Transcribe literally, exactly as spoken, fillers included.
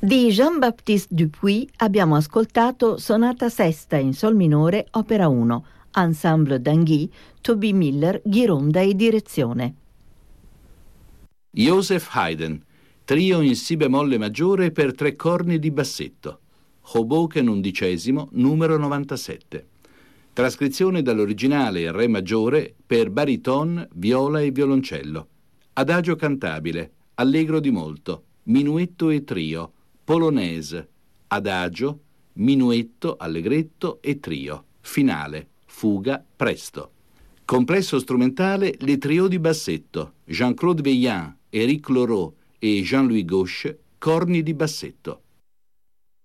Di Jean-Baptiste Dupuy abbiamo ascoltato Sonata Sesta in Sol minore, opera uno, Ensemble d'Anguy, Toby Miller, ghironda e direzione. Joseph Haydn, trio in Si bemolle maggiore per tre corni di bassetto, Hoboken undicesimo, numero novantasette. Trascrizione dall'originale in Re maggiore per bariton, viola e violoncello. Adagio cantabile, allegro di molto, minuetto e trio, polonese, adagio, minuetto, allegretto e trio, finale, fuga, presto. Complesso strumentale, le trio di bassetto, Jean-Claude Veillant, Éric Loraux e Jean-Louis Gauche, corni di bassetto.